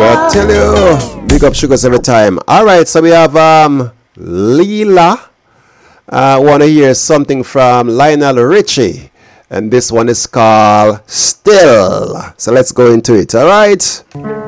I tell you, big up Sugars every time. All right, so we have Leela. Want to hear something from Lionel Richie, and this one is called Still. So let's go into it. All right.